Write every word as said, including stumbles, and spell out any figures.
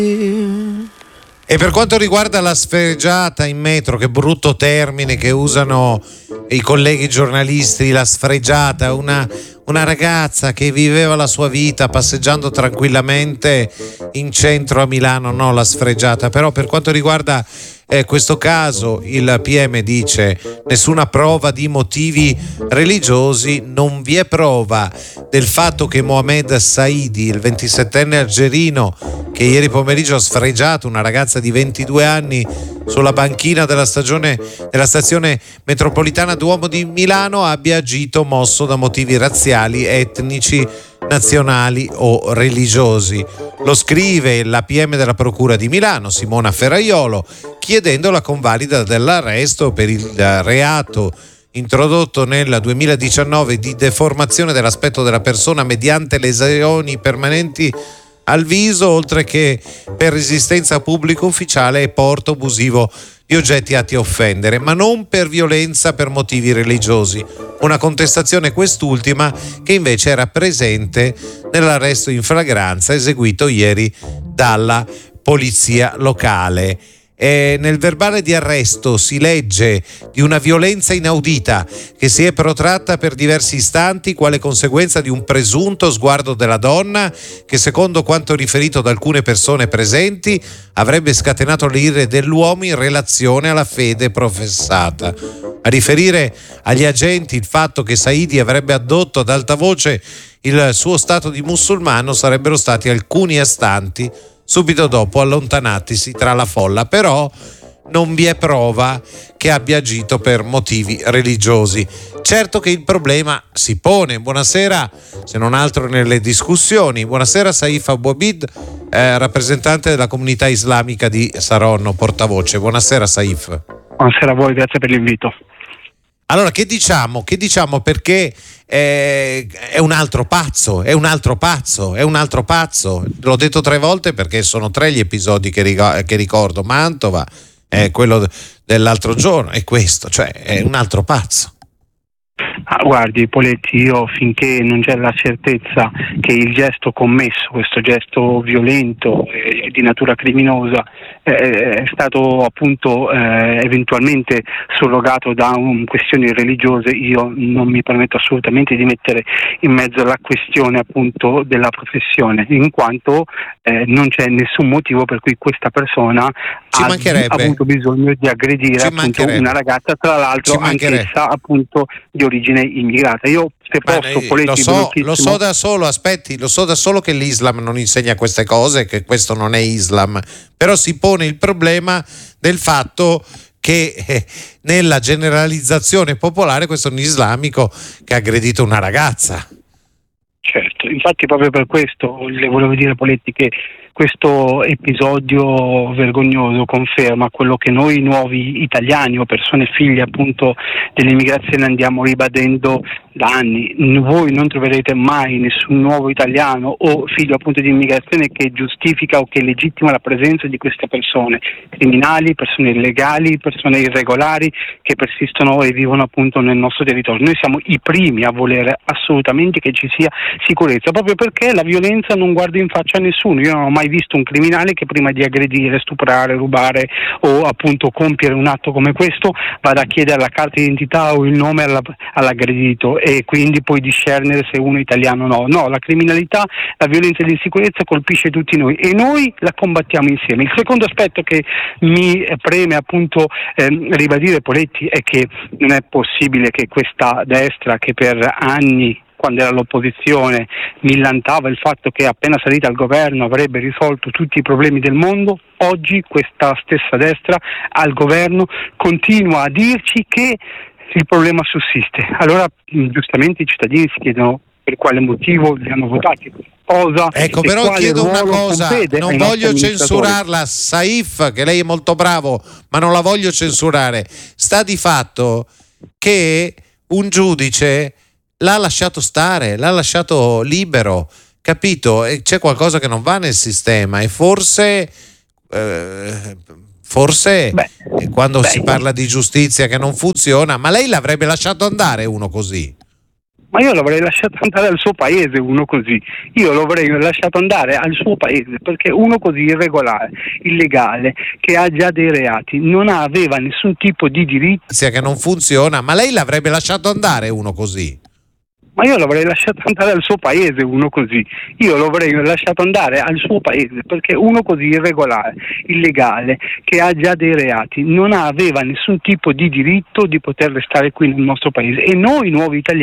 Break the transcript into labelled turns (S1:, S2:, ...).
S1: E per quanto riguarda la sfregiata in metro, che brutto termine che usano i colleghi giornalisti, la sfregiata, una, una ragazza che viveva la sua vita passeggiando tranquillamente in centro a Milano, no, la sfregiata. Però per quanto riguarda eh, questo caso, il P M dice nessuna prova di motivi religiosi, non vi è prova del fatto che Mohamed Saidi, il ventisettenne algerino che ieri pomeriggio ha sfregiato una ragazza di ventidue anni sulla banchina della, stagione, della stazione metropolitana Duomo di Milano, abbia agito mosso da motivi razziali, etnici, nazionali o religiosi. Lo scrive la P M della Procura di Milano, Simona Ferraiolo, chiedendo la convalida dell'arresto per il reato introdotto nel duemiladiciannove di deformazione dell'aspetto della persona mediante lesioni permanenti al viso, oltre che per resistenza a pubblico ufficiale e porto abusivo di oggetti atti a offendere, ma non per violenza per motivi religiosi. Una contestazione quest'ultima che invece era presente nell'arresto in flagranza eseguito ieri dalla polizia locale. E nel verbale di arresto si legge di una violenza inaudita che si è protratta per diversi istanti quale conseguenza di un presunto sguardo della donna che, secondo quanto riferito da alcune persone presenti, avrebbe scatenato l'ire dell'uomo in relazione alla fede professata. A riferire agli agenti il fatto che Saidi avrebbe addotto ad alta voce il suo stato di musulmano sarebbero stati alcuni istanti subito dopo allontanatisi tra la folla, però non vi è prova che abbia agito per motivi religiosi. Certo che il problema si pone. Buonasera, se non altro nelle discussioni. Buonasera Saif Abouabid, eh, rappresentante della comunità islamica di Saronno, portavoce. Buonasera Saif.
S2: Buonasera a voi, grazie per l'invito.
S1: Allora, che diciamo? Che diciamo perché eh, è un altro pazzo, è un altro pazzo, è un altro pazzo. L'ho detto tre volte perché sono tre gli episodi che, ric- che ricordo. Mantova, eh, quello dell'altro giorno, e questo, cioè è un altro pazzo.
S2: Ah, guardi Poletti, io finché non c'è la certezza che il gesto commesso, questo gesto violento e eh, di natura criminosa, eh, è stato appunto eh, eventualmente surrogato da un, questioni religiose, io non mi permetto assolutamente di mettere in mezzo la questione appunto della professione, in quanto eh, non c'è nessun motivo per cui questa persona
S1: Ci
S2: ha
S1: mancherebbe.
S2: avuto bisogno di aggredire
S1: Ci
S2: appunto una ragazza, tra l'altro
S1: Ci mancherebbe.
S2: anch'essa appunto di origine immigrata. Io se
S1: Ma
S2: posso,
S1: eh,
S2: Poletti,
S1: lo so,
S2: velocissimo.
S1: lo so da solo, aspetti, lo so da solo che l'Islam non insegna queste cose, che questo non è Islam, però si pone il problema del fatto che eh, nella generalizzazione popolare questo è un islamico che ha aggredito una ragazza.
S2: Certo, infatti proprio per questo le volevo dire, Poletti, che questo episodio vergognoso conferma quello che noi nuovi italiani o persone figlie appunto dell'immigrazione andiamo ribadendo da anni. Voi non troverete mai nessun nuovo italiano o figlio appunto di immigrazione che giustifica o che legittima la presenza di queste persone criminali, persone illegali, persone irregolari che persistono e vivono appunto nel nostro territorio. Noi siamo i primi a volere assolutamente che ci sia sicurezza, proprio perché la violenza non guarda in faccia a nessuno. Io non ho mai visto un criminale che prima di aggredire, stuprare, rubare o appunto compiere un atto come questo vada a chiedere la carta d'identità o il nome alla, all'aggredito e quindi poi discernere se uno è italiano o no. No, la criminalità, la violenza e l'insicurezza colpisce tutti noi e noi la combattiamo insieme. Il secondo aspetto che mi preme appunto ehm, ribadire, Poletti, è che non è possibile che questa destra che per anni, quando era all'opposizione, millantava il fatto che appena salita al governo avrebbe risolto tutti i problemi del mondo, oggi questa stessa destra al governo continua a dirci che il problema sussiste. Allora giustamente i cittadini si chiedono per quale motivo li hanno votati. Cosa
S1: ecco, però chiedo una cosa, non voglio censurarla, Saif, che lei è molto bravo, ma non la voglio censurare. Sta di fatto che un giudice l'ha lasciato stare, l'ha lasciato libero, capito? E c'è qualcosa che non va nel sistema e forse eh, forse beh, quando beh, si parla di giustizia che non funziona, ma lei l'avrebbe lasciato andare uno così?
S2: Ma io l'avrei lasciato andare al suo paese uno così, io l'avrei lasciato andare al suo paese, perché uno così irregolare, illegale, che ha già dei reati, non aveva nessun tipo di diritto.
S1: Sia che non funziona, ma lei l'avrebbe lasciato andare uno così?
S2: Ma io l'avrei lasciato andare al suo paese uno così, io l'avrei lasciato andare al suo paese, perché uno così irregolare, illegale, che ha già dei reati, non aveva nessun tipo di diritto di poter restare qui nel nostro paese, e noi nuovi italiani